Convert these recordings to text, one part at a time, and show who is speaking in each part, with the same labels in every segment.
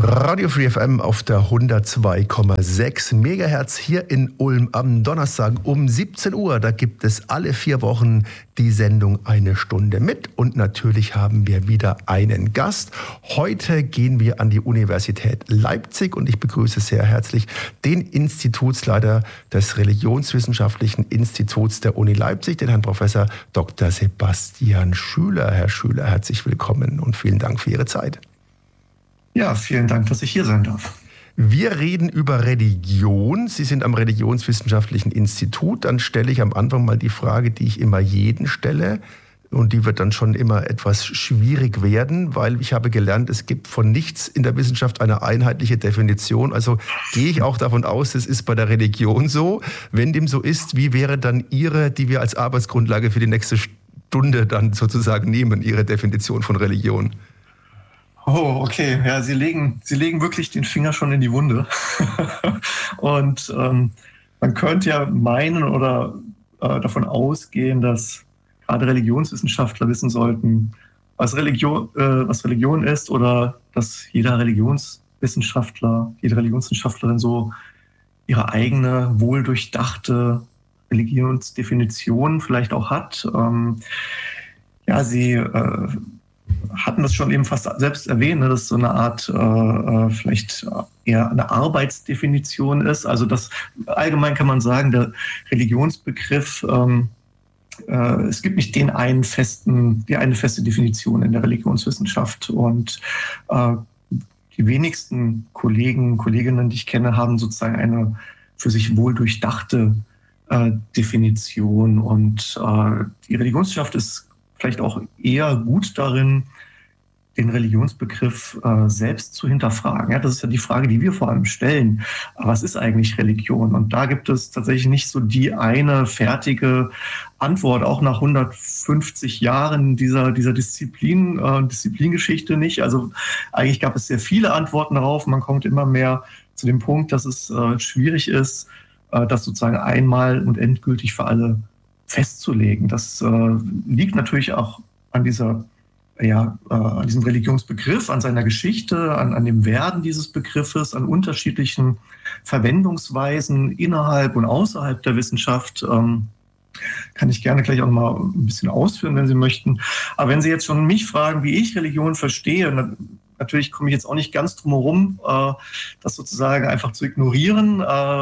Speaker 1: Radio Free FM auf der 102,6 Megahertz hier in Ulm am Donnerstag um 17 Uhr. Da gibt es alle 4 Wochen die Sendung Eine Stunde mit. Und natürlich haben wir wieder einen Gast. Heute gehen wir an die Universität Leipzig und ich begrüße sehr herzlich den Institutsleiter des Religionswissenschaftlichen Instituts der Uni Leipzig, den Herrn Professor Dr. Sebastian Schüler. Herr Schüler, herzlich willkommen und vielen Dank für Ihre Zeit.
Speaker 2: Ja, vielen Dank, dass ich hier sein darf.
Speaker 1: Wir reden über Religion. Sie sind am Religionswissenschaftlichen Institut. Dann stelle ich am Anfang mal die Frage, die ich immer jeden stelle. Und die wird dann schon immer etwas schwierig werden, weil ich habe gelernt, es gibt von nichts in der Wissenschaft eine einheitliche Definition. Also gehe ich auch davon aus, das ist bei der Religion so. Wenn dem so ist, wie wäre dann Ihre, die wir als Arbeitsgrundlage für die nächste Stunde dann sozusagen nehmen, Ihre Definition von Religion?
Speaker 2: Oh, okay. Ja, Sie legen wirklich den Finger schon in die Wunde. Und man könnte ja meinen oder davon ausgehen, dass gerade Religionswissenschaftler wissen sollten, was Religion ist, oder dass jeder Religionswissenschaftler, jede Religionswissenschaftlerin so ihre eigene, wohldurchdachte Religionsdefinition vielleicht auch hat. Ja, Sie hatten das schon eben fast selbst erwähnt, ne, dass so eine Art vielleicht eher eine Arbeitsdefinition ist. Also das allgemein kann man sagen, der Religionsbegriff, es gibt nicht die eine feste Definition in der Religionswissenschaft. Und die wenigsten Kolleginnen, die ich kenne, haben sozusagen eine für sich wohldurchdachte Definition. Und die Religionswissenschaft ist vielleicht auch eher gut darin, den Religionsbegriff selbst zu hinterfragen. Ja, das ist ja die Frage, die wir vor allem stellen. Was ist eigentlich Religion? Und da gibt es tatsächlich nicht so die eine fertige Antwort, auch nach 150 Jahren dieser Disziplingeschichte nicht. Also eigentlich gab es sehr viele Antworten darauf. Man kommt immer mehr zu dem Punkt, dass es schwierig ist, das sozusagen einmal und endgültig für alle festzulegen. Das liegt natürlich auch an diesem Religionsbegriff, an seiner Geschichte, an dem Werden dieses Begriffes, an unterschiedlichen Verwendungsweisen innerhalb und außerhalb der Wissenschaft. Kann ich gerne gleich auch mal ein bisschen ausführen, wenn Sie möchten. Aber wenn Sie jetzt schon mich fragen, wie ich Religion verstehe, natürlich komme ich jetzt auch nicht ganz drum herum, das sozusagen einfach zu ignorieren.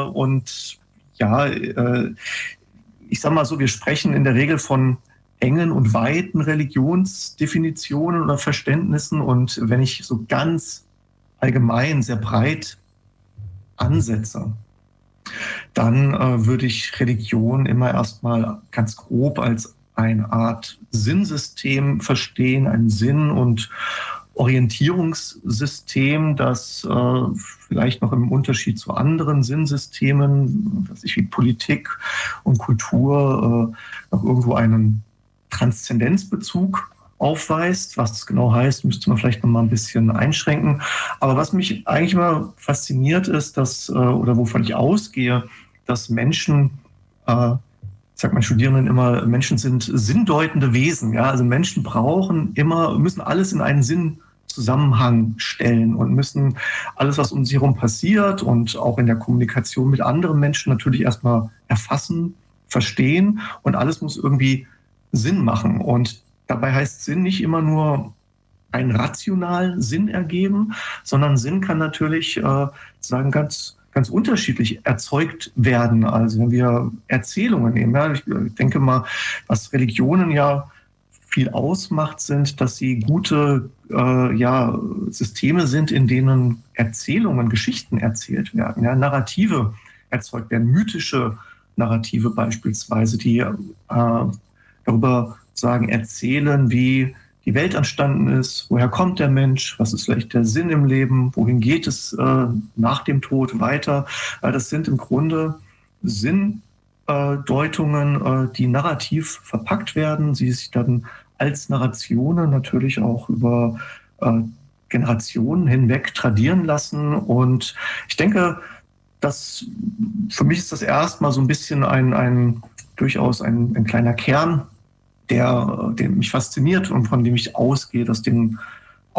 Speaker 2: Ich sage mal so, wir sprechen in der Regel von engen und weiten Religionsdefinitionen oder Verständnissen. Und wenn ich so ganz allgemein, sehr breit ansetze, dann würde ich Religion immer erstmal ganz grob als eine Art Sinnsystem verstehen, ein Sinn- und Orientierungssystem, das vielleicht noch im Unterschied zu anderen Sinnsystemen, wie Politik und Kultur, noch irgendwo einen Transzendenzbezug aufweist. Was das genau heißt, müsste man vielleicht noch mal ein bisschen einschränken. Aber was mich eigentlich immer fasziniert ist, oder wovon ich ausgehe, dass Menschen, sagt man Studierenden immer, Menschen sind sinndeutende Wesen. Ja? Also Menschen müssen alles in einen Sinnzusammenhang stellen und müssen alles, was um sie herum passiert und auch in der Kommunikation mit anderen Menschen natürlich erstmal erfassen, verstehen, und alles muss irgendwie Sinn machen. Und dabei heißt Sinn nicht immer nur ein rational Sinn ergeben, sondern Sinn kann natürlich sagen ganz unterschiedlich erzeugt werden. Also wenn wir Erzählungen nehmen, ja, ich denke mal, was Religionen ja viel ausmacht, sind, dass sie gute Systeme sind, in denen Erzählungen, Geschichten erzählt werden, ja, Narrative erzeugt werden, mythische Narrative beispielsweise, die darüber erzählen, wie die Welt entstanden ist, woher kommt der Mensch, was ist vielleicht der Sinn im Leben, wohin geht es nach dem Tod weiter. Das sind im Grunde Sinndeutungen, die narrativ verpackt werden, sie sich dann als Narrationen natürlich auch über Generationen hinweg tradieren lassen. Und ich denke, für mich ist das erstmal so ein bisschen durchaus ein kleiner Kern, der mich fasziniert und von dem ich ausgehe, dass den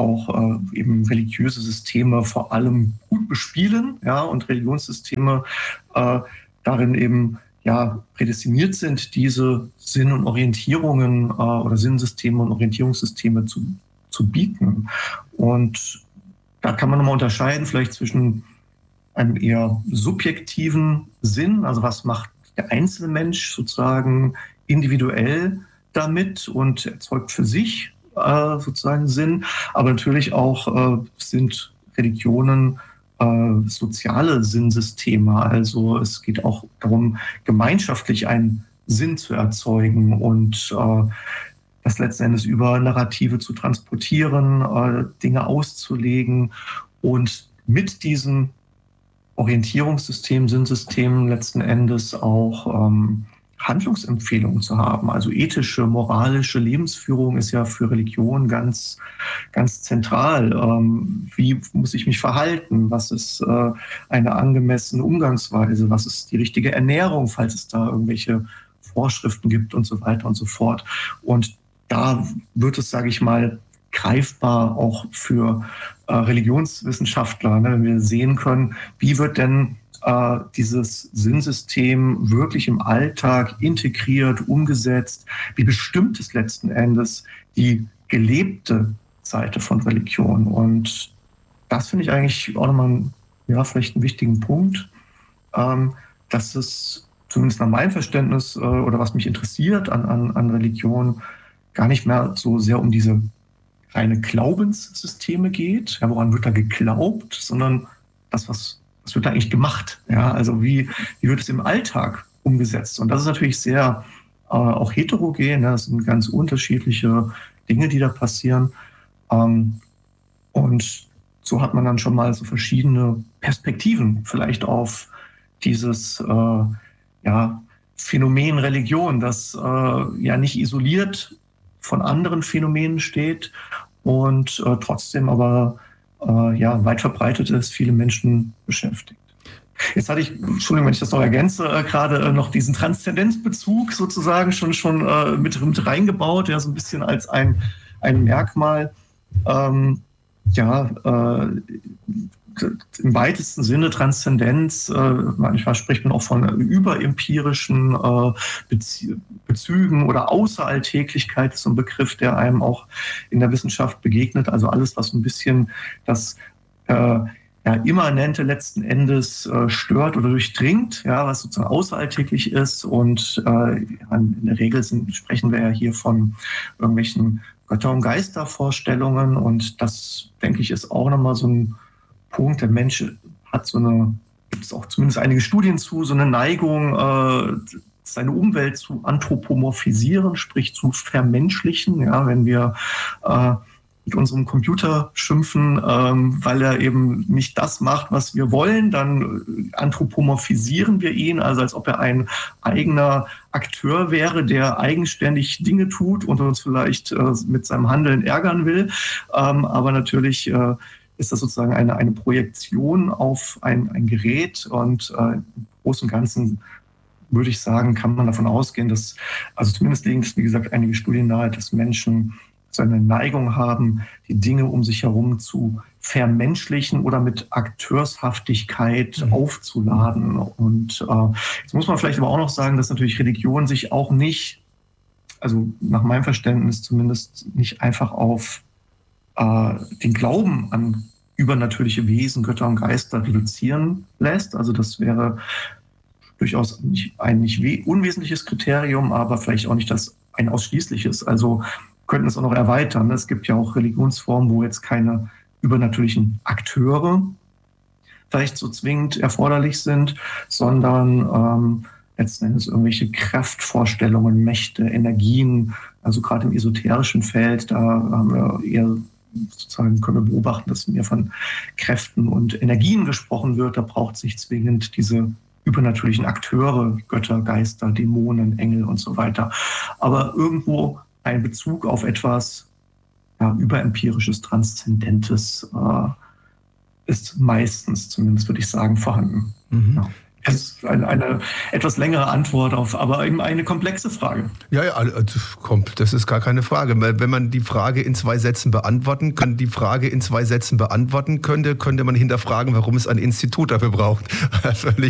Speaker 2: auch eben religiöse Systeme vor allem gut bespielen, ja, und Religionssysteme darin eben prädestiniert sind, diese Sinn- und Orientierungen oder Sinnsysteme und Orientierungssysteme zu bieten. Und da kann man nochmal unterscheiden, vielleicht zwischen einem eher subjektiven Sinn, also was macht der einzelne Mensch sozusagen individuell damit und erzeugt für sich sozusagen Sinn, aber natürlich auch sind Religionen soziale Sinnsysteme. Also es geht auch darum, gemeinschaftlich einen Sinn zu erzeugen und das letzten Endes über Narrative zu transportieren, Dinge auszulegen und mit diesem Orientierungssystem, Sinnsystem letzten Endes auch Handlungsempfehlungen zu haben. Also ethische, moralische Lebensführung ist ja für Religion ganz, ganz zentral. Wie muss ich mich verhalten? Was ist eine angemessene Umgangsweise? Was ist die richtige Ernährung, falls es da irgendwelche Vorschriften gibt und so weiter und so fort. Und da wird es, sage ich mal, greifbar auch für Religionswissenschaftler, ne, wenn wir sehen können, wie wird denn dieses Sinnsystem wirklich im Alltag integriert, umgesetzt, wie bestimmt es letzten Endes die gelebte Seite von Religion. Und das finde ich eigentlich auch nochmal vielleicht einen wichtigen Punkt, dass es zumindest nach meinem Verständnis oder was mich interessiert an Religion, gar nicht mehr so sehr um diese reine Glaubenssysteme geht, ja, woran wird da geglaubt, sondern das, was wird da eigentlich gemacht? Ja? Also wie wird es im Alltag umgesetzt? Und das ist natürlich sehr auch heterogen, ja? Das sind ganz unterschiedliche Dinge, die da passieren. Und so hat man dann schon mal so verschiedene Perspektiven vielleicht auf dieses Phänomen Religion, das nicht isoliert von anderen Phänomenen steht und trotzdem aber weit verbreitet ist, viele Menschen beschäftigt. Jetzt hatte ich, Entschuldigung, wenn ich das noch ergänze, gerade noch diesen Transzendenzbezug sozusagen schon mit reingebaut, ja, so ein bisschen als ein Merkmal, im weitesten Sinne Transzendenz, manchmal spricht man auch von überempirischen Bezügen oder Außeralltäglichkeit, ist so ein Begriff, der einem auch in der Wissenschaft begegnet. Also alles, was ein bisschen das Immanente letzten Endes stört oder durchdringt, ja, was sozusagen außeralltäglich ist. Und in der Regel sprechen wir ja hier von irgendwelchen Götter- und Geistervorstellungen. Und das, denke ich, ist auch nochmal so ein Punkt. Der Mensch hat gibt es auch zumindest einige Studien zu, so eine Neigung, seine Umwelt zu anthropomorphisieren, sprich zu vermenschlichen. Ja, wenn wir mit unserem Computer schimpfen, weil er eben nicht das macht, was wir wollen, dann anthropomorphisieren wir ihn, also als ob er ein eigener Akteur wäre, der eigenständig Dinge tut und uns vielleicht mit seinem Handeln ärgern will. Aber natürlich ist das sozusagen eine Projektion auf ein Gerät und im Großen und Ganzen würde ich sagen, kann man davon ausgehen, dass, also zumindest legen es, wie gesagt, einige Studien nahe, dass Menschen so eine Neigung haben, die Dinge um sich herum zu vermenschlichen oder mit Akteurshaftigkeit aufzuladen. Und jetzt muss man vielleicht aber auch noch sagen, dass natürlich Religion sich auch nicht, also nach meinem Verständnis zumindest, nicht einfach auf den Glauben an übernatürliche Wesen, Götter und Geister reduzieren lässt. Also das wäre durchaus ein nicht unwesentliches Kriterium, aber vielleicht auch nicht ein ausschließliches. Also könnten es auch noch erweitern. Es gibt ja auch Religionsformen, wo jetzt keine übernatürlichen Akteure vielleicht so zwingend erforderlich sind, sondern letzten Endes irgendwelche Kraftvorstellungen, Mächte, Energien. Also gerade im esoterischen Feld, da haben wir eher sozusagen, können wir beobachten, dass mehr von Kräften und Energien gesprochen wird. Da braucht es nicht zwingend diese übernatürlichen Akteure, Götter, Geister, Dämonen, Engel und so weiter. Aber irgendwo ein Bezug auf etwas überempirisches, Transzendentes ist meistens, zumindest würde ich sagen, vorhanden.
Speaker 1: Mhm.
Speaker 2: Ja. Das ist eine etwas längere Antwort auf, aber eben eine komplexe Frage.
Speaker 1: Ja, das ist gar keine Frage. Wenn man die Frage in 2 Sätzen beantworten könnte, könnte man hinterfragen, warum es ein Institut dafür braucht. Völlig